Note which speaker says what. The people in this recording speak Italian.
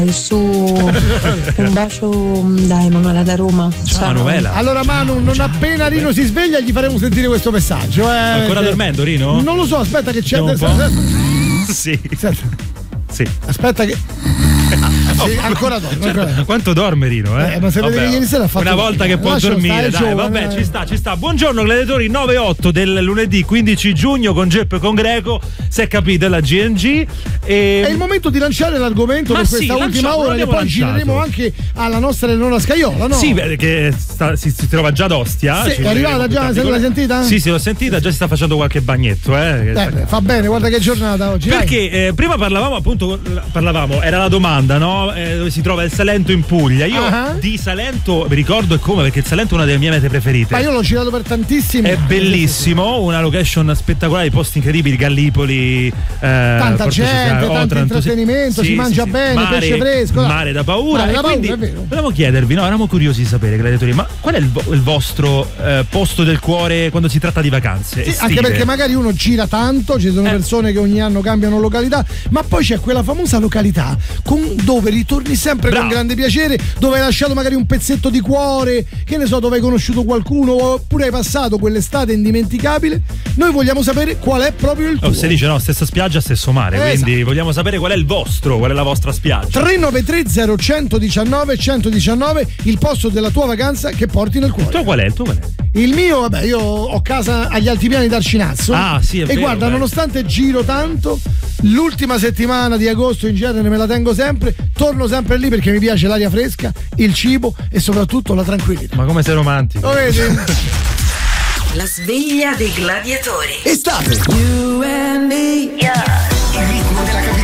Speaker 1: Su un bacio da Emanuela da Roma.
Speaker 2: Ciao Manuela.
Speaker 3: Allora Manu, non appena Rino si sveglia gli faremo sentire questo messaggio.
Speaker 2: Ancora dormendo Rino?
Speaker 3: Non lo so, aspetta che c'è
Speaker 2: Sì. Sì.
Speaker 3: Aspetta che sì, ancora dorme.
Speaker 2: Quanto dorme Rino?
Speaker 3: Ma se vede che ieri sera ha fatto
Speaker 2: una volta che può dormire, dai, giovane, vabbè, ci sta. Buongiorno gladiatori, 9-8 del lunedì 15 giugno con Geppe e con Greco, se capite la GNG. È
Speaker 3: il momento di lanciare l'argomento per questa ultima ora, che poi gireremo anche alla nostra Eleonora Scaiola, no?
Speaker 2: Sì, perché si trova già ad Ostia.
Speaker 3: Sì, è arrivata già, l'hai sentita?
Speaker 2: Sì, l'ho sentita, già si sta facendo qualche bagnetto.
Speaker 3: Fa bene, guarda che giornata oggi.
Speaker 2: Perché prima parlavamo, era la domanda, no? Dove si trova il Salento in Puglia. Io di Salento vi ricordo come, perché il Salento è una delle mie mete preferite.
Speaker 3: Ma io l'ho girato per tantissimi
Speaker 2: anni. È bellissimo, una location spettacolare, posti incredibili, Gallipoli,
Speaker 3: tanta gente, tanto intrattenimento, si mangia bene, mare, pesce fresco.
Speaker 2: Mare da paura. Quindi volevamo chiedervi, no? Eravamo curiosi di sapere, gladiatori, ma qual è il vostro posto del cuore quando si tratta di vacanze?
Speaker 3: Sì, anche perché magari uno gira tanto, ci sono persone che ogni anno cambiano località, ma poi c'è quella famosa località dove ritorni sempre con grande piacere, dove hai lasciato magari un pezzetto di cuore, che ne so, dove hai conosciuto qualcuno oppure hai passato quell'estate indimenticabile. Noi vogliamo sapere qual è proprio il tuo.
Speaker 2: Si dice no, stessa spiaggia, stesso mare, quindi vogliamo sapere qual è il vostro, qual è la vostra spiaggia.
Speaker 3: 393 0119 119, il posto della tua vacanza che porti nel cuore.
Speaker 2: Il tuo qual è?
Speaker 3: Il mio, vabbè, io ho casa agli Altipiani d'Arcinazzo.
Speaker 2: Sì, è vero,
Speaker 3: guarda, nonostante giro tanto, l'ultima settimana di agosto in genere me la tengo sempre, torno sempre lì perché mi piace l'aria fresca, il cibo e soprattutto la tranquillità.
Speaker 2: Ma come sei romantico.
Speaker 3: Lo vedi?
Speaker 4: La sveglia dei gladiatori.
Speaker 5: Estate. You and me. Yeah. Il ritmo della capitale.